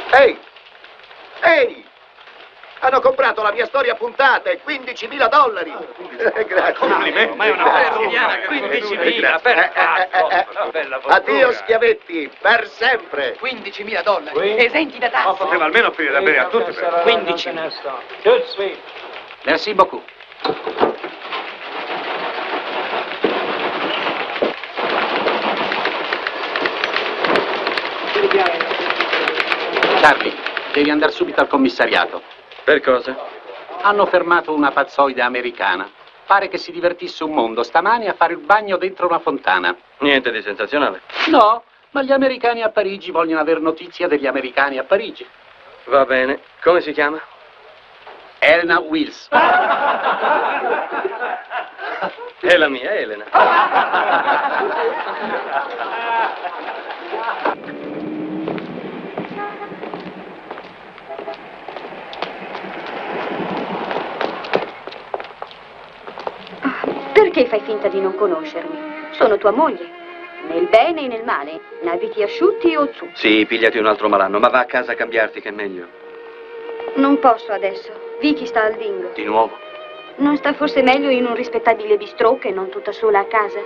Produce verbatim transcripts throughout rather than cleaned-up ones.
Ehi! Ehi! Hanno comprato la mia storia a puntate, quindicimila dollari. Grazie. Complimenti. Ma è una bella quindicimila, perfetto. Addio schiavetti, per sempre. quindicimila dollari, esenti da tasse. Ma poteva almeno offrire da bere a tutti. Per... quindicimila. Merci beaucoup. Charlie, devi andare subito al commissariato. Per cosa? Hanno fermato una pazzoide americana. Pare che si divertisse un mondo stamani a fare il bagno dentro una fontana. Niente di sensazionale. No, ma gli americani a Parigi vogliono avere notizia degli americani a Parigi. Va bene. Come si chiama? Elena Wills. È la mia Elena. Perché fai finta di non conoscermi? Sono tua moglie. Nel bene e nel male. Ne abiti asciutti o zu? Sì, pigliati un altro malanno, ma va a casa a cambiarti che è meglio. Non posso adesso. Vicky sta al dingo. Di nuovo? Non sta forse meglio in un rispettabile bistrò che non tutta sola a casa?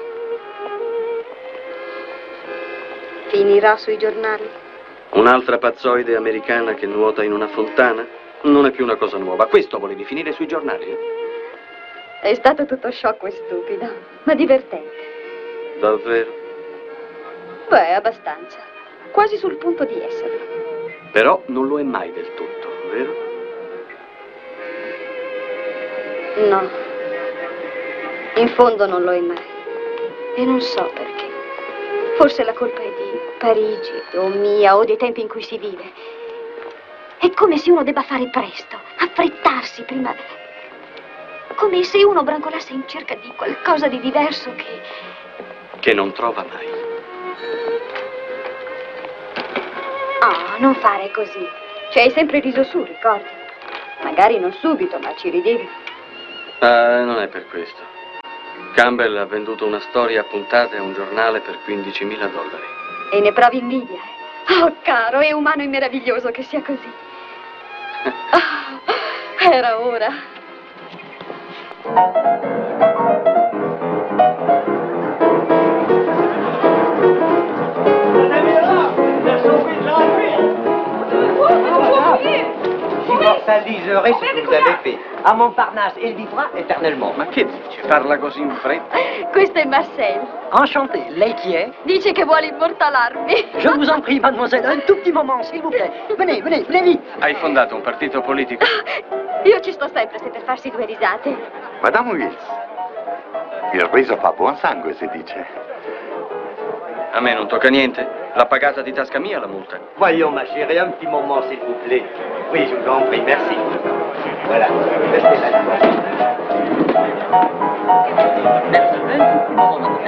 Finirà sui giornali? Un'altra pazzoide americana che nuota in una fontana? Non è più una cosa nuova. Questo volevi finire sui giornali? Eh? È stato tutto sciocco e stupido, ma divertente. Davvero? Beh, abbastanza. Quasi sul punto di esserlo. Però non lo è mai del tutto, vero? No. In fondo non lo è mai. E non so perché. Forse la colpa è di Parigi, o mia, o dei tempi in cui si vive. È come se uno debba fare presto, affrettarsi prima... Come se uno brancolasse in cerca di qualcosa di diverso che... Che non trova mai. Oh, non fare così. Ci hai sempre riso su, ricordi? Magari non subito, ma ci ridevi. Ah, non è per questo. Campbell ha venduto una storia a puntate a un giornale per quindicimila dollari. E ne provi invidia, eh? Oh, caro, è umano e meraviglioso che sia così. Oh, era ora. Immortaliserez ce que vous avez fait. À Montparnasse, elle vivra éternellement. Ma che dici? Parla così in fretta? Questo è Marcel. Enchanté. Lei qui est? Dice che vuole immortalarmi. Je vous en prie, mademoiselle, un tout petit moment, s'il vous plaît. Venez, venez, venez vite. Hai fondato un partito politico? Io ci sto sempre se per farsi due risate. Madame Wills, il riso fa buon sangue, si dice. A me non tocca niente. L'ha pagata di tasca mia la multa. Voyons, ma chérie, un petit moment, s'il vous plaît. Oui, je vous en prie, merci. Voilà, restez là. Merci, un tout petit moment, mademoiselle.